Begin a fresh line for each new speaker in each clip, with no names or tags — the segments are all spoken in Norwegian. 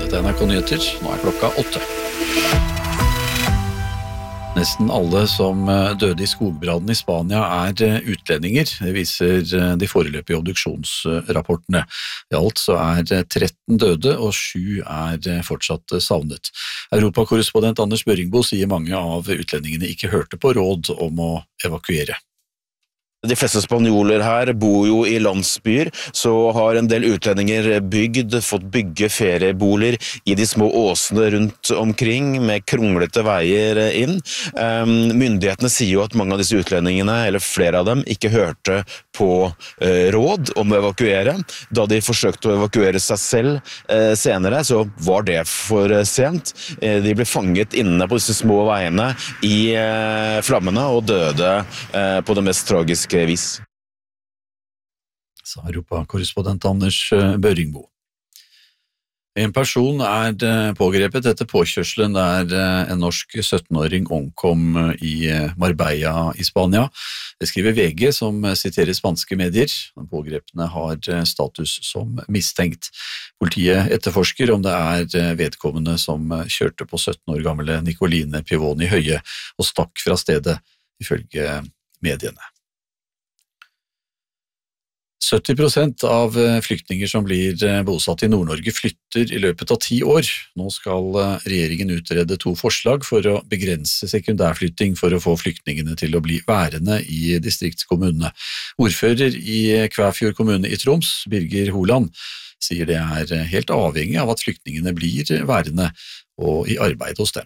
Dette NRK Nyheter, nå klokka 8. Nesten alle som døde i skogbrannen i Spania utlendinger, det viser de foreløpige obduksjonsrapportene. I alt så 13 døde og 7 fortsatt savnet. Europakorrespondent Anders Børringbo sier mange av utlendingene ikke hørte på råd om å evakuere.
De fleste spanjoler her bor jo i landsbyer, så har en del utlendinger fått bygge ferieboliger i de små åsene rundt omkring, med kronglete veier inn. Myndighetene sier jo at mange av disse utlendingene, eller flere av dem, ikke hørte på råd om å evakuere. Da de forsøkte å evakuere seg selv senere, så var det for sent. De ble fanget inne på disse små veiene i flammene og døde på det mest tragiske vis.
Sa Europakorrespondent Anders Børringbo. En person pågrepet etter påkjørselen der en norsk 17-åring omkom i Marbella i Spania. Det skriver VG, som siterer spanske medier. Den pågrepne har status som mistenkt. Politiet etterforsker om det vedkommende som kjørte på 17 år gamle Nicoline Pivoni Høie og stakk fra stedet, ifølge mediene. 70% av flyktninger som blir bosatt i Nord-Norge flytter i løpet av 10 år. Nå skal regjeringen utrede 2 forslag for å begrense sekundærflytting for å få flyktningene til å bli værende i distriktskommunene. Ordfører i Kvæfjord kommune i Troms, Birger Holand, sier det helt avhengig av at flyktningene blir værende og i arbeid hos dem.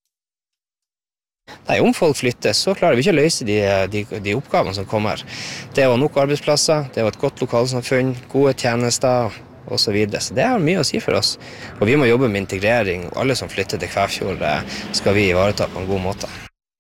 Nei, om folk flytter, så klarer vi ikke å løse de oppgavene som kommer. Det å ha nok arbeidsplasser, det å ha et godt lokalsamfunn, gode tjenester og så videre. Så det har mye å si for oss. Og vi må jobbe med integrering, og alle som flytter til Kvæfjord skal vi ivareta på en god måte.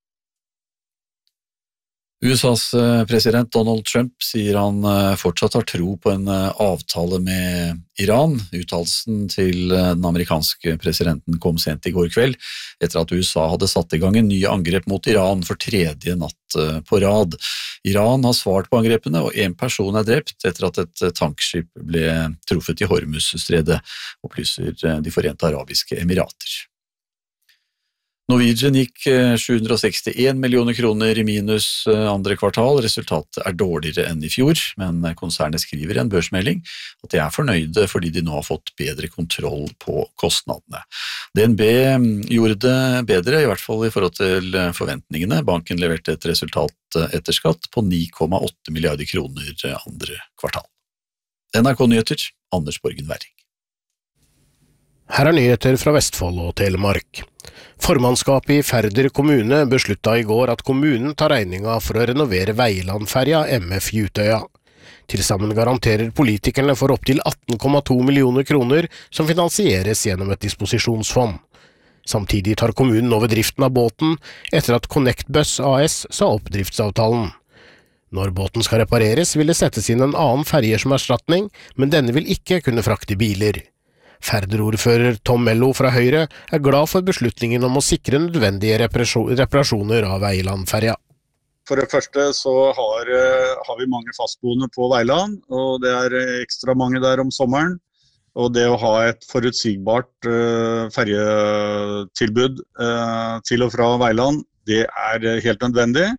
USAs president Donald Trump sier han fortsatt har tro på en avtale med Iran. Uttalelsen til den amerikanske presidenten kom sent i går kveld, etter at USA hadde satt i gang en ny angrep mot Iran for 3. natt på rad. Iran har svart på angrepene, og 1 person drept etter at et tankskip ble truffet i Hormuzstredet, opplyser De Forente Arabiske Emirater. Norwegian gikk 761 millioner kroner i minus andre kvartal. Resultatet dårligere enn i fjor, men konsernet skriver i en børsmelding at de fornøyde fordi de nå har fått bedre kontroll på kostnadene. DNB gjorde det bedre, i hvert fall i forhold til forventningene. Banken leverte et resultat etter skatt på 9,8 milliarder kroner andre kvartal. NRK Nyheter, Anders Borgen Werring.
Her nyheter fra Vestfold og Telemark. Formannskapet i Færder kommune besluttet i går at kommunen tar regninga for å renovere Veilandferja MF Jutøya. Til sammen garanterer politikerne for opptil 18,2 millioner kroner som finansieres gjennom et disposisjonsfond. Samtidig tar kommunen over driften av båten etter at Connect Bus AS sa opp driftsavtalen. Når båten skal repareres vil det settes inn en annen ferje som erstatning, men denne vil ikke kunne frakte biler. Færder-ordfører Tom Mello fra Høyre glad for beslutningen om å sikre nødvendige reparasjoner av Veilandferja.
For det første så har vi mange fastboende på Veiland, og det ekstra mange der om sommeren. Og det å ha et forutsigbart ferjetilbud til og fra Veiland, det helt nødvendig.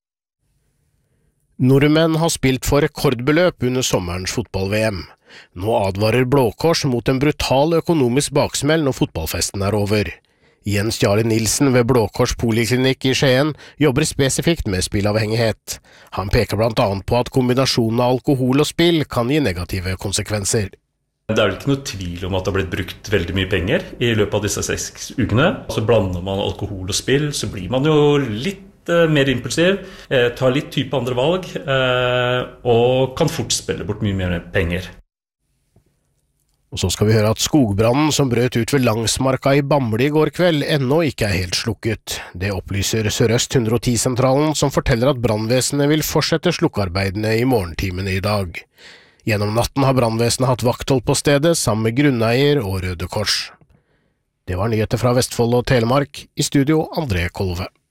Nordmenn har spilt for rekordbeløp under sommerens fotball-VM. Nå advarer Blå Kors mot en brutal økonomisk baksmell når fotballfesten over. Jens Jarle Nilsen ved Blå Kors Poliklinikk i Skien jobber spesifikt med spillavhengighet. Han peker blant annet på at kombinasjonen av alkohol og spill kan gi negative konsekvenser.
Det vel ikke noe tvil om at det har blitt brukt veldig mye penger i løpet av disse 6 ukene. Så blander man alkohol og spill, så blir man jo litt mer impulsiv, tar litt type andre valg, og kan fort spille bort mye mer penger.
Og så skal vi høre at skogbrannen som brøt ut ved Langsmarka i Bamble i går kveld ennå ikke helt slukket. Det opplyser Sør-Øst 110-sentralen, som forteller at brannvesenet vil fortsette slukkarbeidene i morgentimene i dag. Gjennom natten har brannvesenet hatt vakthold på stedet sammen med grunneier og Røde Kors. Det var nyheter fra Vestfold og Telemark. I studio André Kolve.